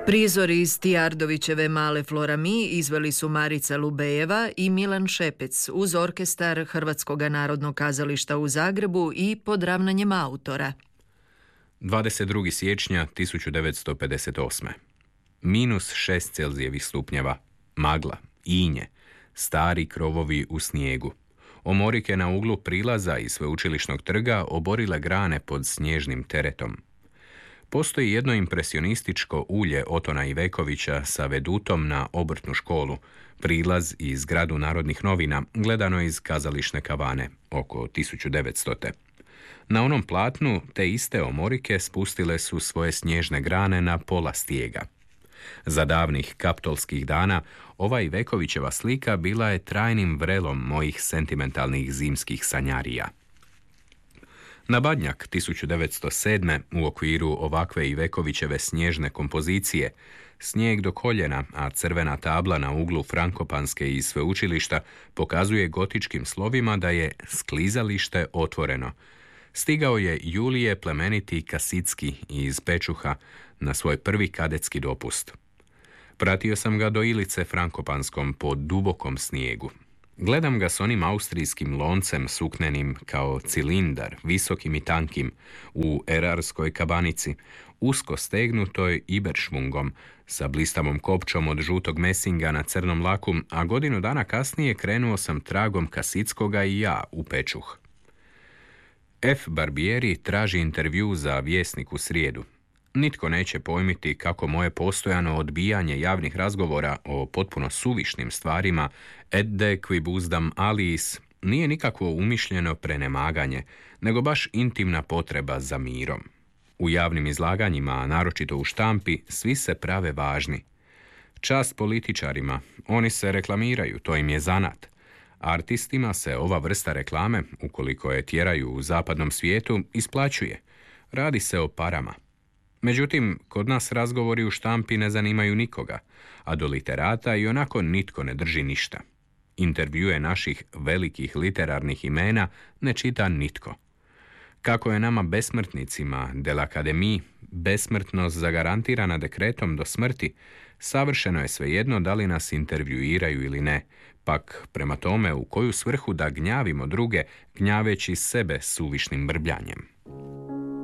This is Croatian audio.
Prizori iz Tijardovićeve Male Florami izveli su Marica Lubejeva i Milan Šepec uz orkestar Hrvatskog narodnog kazališta u Zagrebu i pod ravnanjem autora. 22. siječnja 1958. -6 Celzijevih stupnjeva, magla, inje, stari krovovi u snijegu. Omorike na uglu prilaza i sveučilišnog trga oborile grane pod snježnim teretom. Postoji jedno impresionističko ulje Otona Ivekovića sa vedutom na obrtnu školu, prilaz i zgradu Narodnih novina, gledano iz kazališne kavane, oko 1900. Na onom platnu te iste omorike spustile su svoje snježne grane na pola stijega. Za davnih kaptolskih dana ova Ivekovićeva slika bila je trajnim vrelom mojih sentimentalnih zimskih sanjarija. Na Badnjak 1907. u okviru ovakve Ivekovićeve snježne kompozicije, snijeg do koljena, a crvena tabla na uglu Frankopanske i sveučilišta pokazuje gotičkim slovima da je sklizalište otvoreno. Stigao je Julije plemeniti Kasicki iz Pečuha na svoj prvi kadetski dopust. Pratio sam ga do Ilice Frankopanskom po dubokom snijegu. Gledam ga s onim austrijskim loncem suknenim kao cilindar, visokim i tankim, u erarskoj kabanici, usko stegnutoj iberšvungom, sa blistavom kopčom od žutog mesinga na crnom laku, a godinu dana kasnije krenuo sam tragom Kasickoga i ja u Pečuh. F. Barbieri traži intervju za Vjesnik u srijedu. Nitko neće pojmiti kako moje postojano odbijanje javnih razgovora o potpuno suvišnim stvarima edde quibusdam aliis nije nikakvo umišljeno prenemaganje, nego baš intimna potreba za mirom. U javnim izlaganjima, a naročito u štampi, svi se prave važni. Čast političarima, oni se reklamiraju, to im je zanat. Artistima se ova vrsta reklame, ukoliko je tjeraju u zapadnom svijetu, isplaćuje. Radi se o parama. Međutim, kod nas razgovori u štampi ne zanimaju nikoga, a do literata i onako nitko ne drži ništa. Intervjue naših velikih literarnih imena ne čita nitko. Kako je nama besmrtnicima de l'Académie besmrtnost zagarantirana dekretom do smrti, savršeno je svejedno da li nas intervjuiraju ili ne, pak prema tome u koju svrhu da gnjavimo druge, gnjaveći sebe suvišnim brbljanjem.